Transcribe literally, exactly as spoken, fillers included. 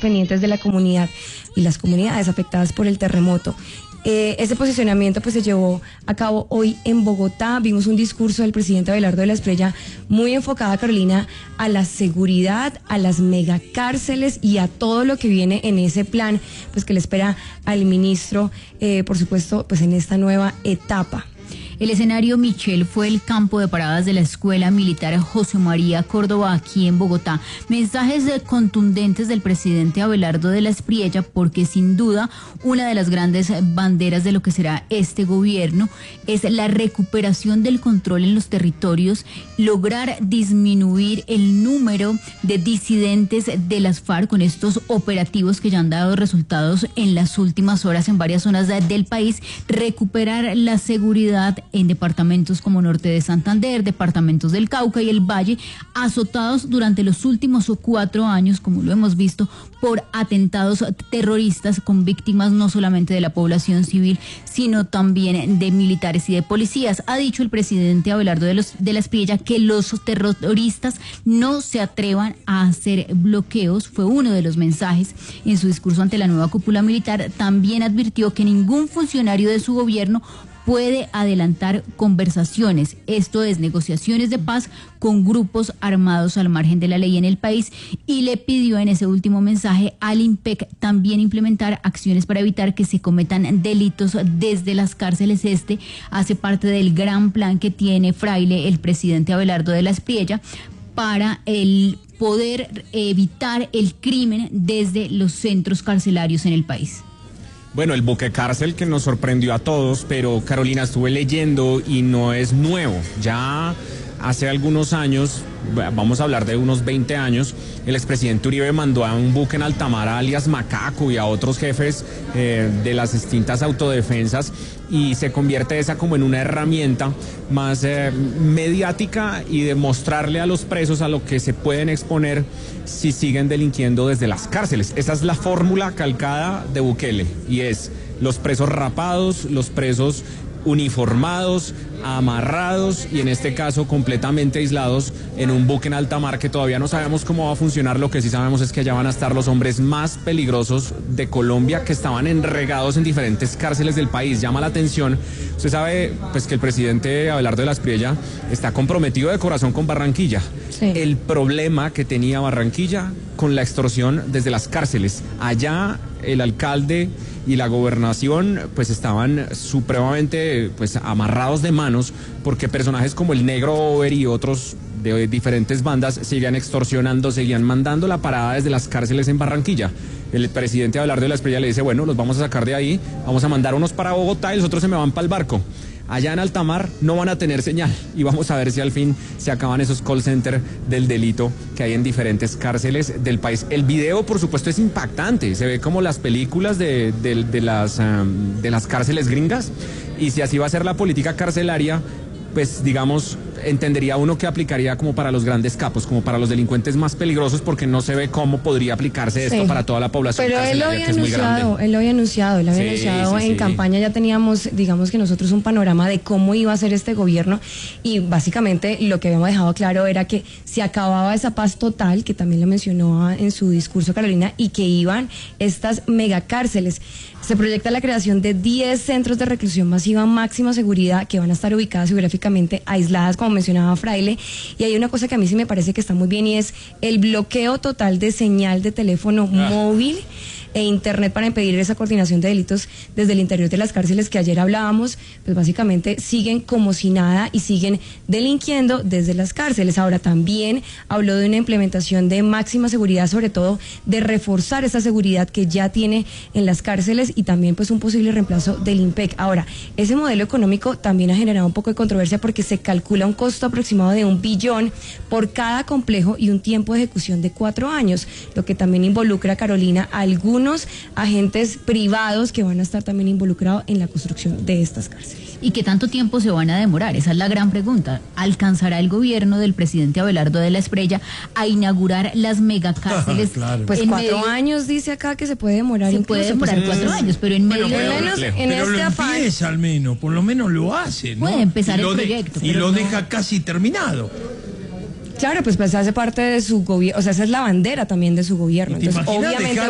pendientes de la comunidad y las comunidades afectadas por el terremoto. Eh, ese posicionamiento pues se llevó a cabo hoy en Bogotá. Vimos un discurso del presidente Abelardo de la Espriella muy enfocado, Carolina, a la seguridad, a las megacárceles y a todo lo que viene en ese plan pues que le espera al ministro, eh, por supuesto, pues en esta nueva etapa. El escenario, Michelle, fue el campo de paradas de la Escuela Militar José María Córdoba aquí en Bogotá. Mensajes contundentes del presidente Abelardo de la Espriella, porque sin duda una de las grandes banderas de lo que será este gobierno es la recuperación del control en los territorios, lograr disminuir el número de disidentes de las FARC con estos operativos que ya han dado resultados en las últimas horas en varias zonas del país, recuperar la seguridad en departamentos como Norte de Santander, departamentos del Cauca y el Valle, azotados durante los últimos cuatro años, como lo hemos visto, por atentados terroristas con víctimas no solamente de la población civil, sino también de militares y de policías. Ha dicho el presidente Abelardo de, los, de la Espriella que los terroristas no se atrevan a hacer bloqueos. Fue uno de los mensajes en su discurso ante la nueva cúpula militar. También advirtió que ningún funcionario de su gobierno puede adelantar conversaciones, esto es, negociaciones de paz con grupos armados al margen de la ley en el país, y le pidió en ese último mensaje al IMPEC también implementar acciones para evitar que se cometan delitos desde las cárceles. Este hace parte del gran plan que tiene Fraile, el presidente Abelardo de la Espriella, para el poder evitar el crimen desde los centros carcelarios en el país. Bueno, el buque cárcel que nos sorprendió a todos, pero Carolina, estuve leyendo y no es nuevo. Ya hace algunos años, vamos a hablar de unos veinte años, el expresidente Uribe mandó a un buque en alta mar alias Macaco y a otros jefes eh, de las distintas autodefensas, y se convierte esa como en una herramienta más eh, mediática y de mostrarle a los presos a lo que se pueden exponer si siguen delinquiendo desde las cárceles. Esa es la fórmula calcada de Bukele, y es los presos rapados, los presos uniformados, amarrados y en este caso completamente aislados en un buque en alta mar que todavía no sabemos cómo va a funcionar. Lo que sí sabemos es que allá van a estar los hombres más peligrosos de Colombia, que estaban enregados en diferentes cárceles del país. Llama la atención, usted sabe pues que el presidente Abelardo de la Espriella está comprometido de corazón con Barranquilla. Sí. El problema que tenía Barranquilla con la extorsión desde las cárceles. Allá el alcalde y la gobernación pues estaban supremamente pues amarrados de manos, porque personajes como el Negro Over y otros de diferentes bandas seguían extorsionando, seguían mandando la parada desde las cárceles en Barranquilla. El presidente Abelardo de la Espriella le dice, bueno, los vamos a sacar de ahí, vamos a mandar unos para Bogotá y los otros se me van para el barco. Allá en alta mar no van a tener señal y vamos a ver si al fin se acaban esos call centers del delito que hay en diferentes cárceles del país. El video, por supuesto, es impactante. Se ve como las películas de, de, de, las, um, de las cárceles gringas, y si así va a ser la política carcelaria, pues digamos, entendería uno que aplicaría como para los grandes capos, como para los delincuentes más peligrosos, porque no se ve cómo podría aplicarse esto sí. para toda la población. Pero él lo había anunciado, él lo había anunciado, él lo había sí, anunciado sí, en sí. campaña. Ya teníamos, digamos que nosotros un panorama de cómo iba a ser este gobierno, y básicamente lo que habíamos dejado claro era que se acababa esa paz total, que también lo mencionó en su discurso Carolina, y que iban estas megacárceles. Se proyecta la creación de diez centros de reclusión masiva máxima seguridad que van a estar ubicadas geográficamente aisladas, como mencionaba Fraile, y hay una cosa que a mí sí me parece que está muy bien, y es el bloqueo total de señal de teléfono ah. móvil e internet para impedir esa coordinación de delitos desde el interior de las cárceles que ayer hablábamos. Pues básicamente siguen como si nada y siguen delinquiendo desde las cárceles. Ahora también habló de una implementación de máxima seguridad, sobre todo de reforzar esa seguridad que ya tiene en las cárceles, y también pues un posible reemplazo del IMPEC. Ahora, ese modelo económico también ha generado un poco de controversia, porque se calcula un costo aproximado de un billón por cada complejo y un tiempo de ejecución de cuatro años, lo que también involucra, Carolina, a algunos agentes privados que van a estar también involucrados en la construcción de estas cárceles. ¿Y qué tanto tiempo se van a demorar? Esa es la gran pregunta. ¿Alcanzará el gobierno del presidente Abelardo de la Espriella a inaugurar las megacárceles? Claro. Pues cuatro medio... años dice acá que se puede demorar. Se puede demorar pues, cuatro años, pero en medio pero, de menos en pero este lo afán. Empieza al menos, por lo menos lo hace, ¿no? Puede empezar y el de, proyecto. Y lo no... deja casi terminado. Claro, pues, pues hace parte de su gobierno, o sea, esa es la bandera también de su gobierno. Entonces, obviamente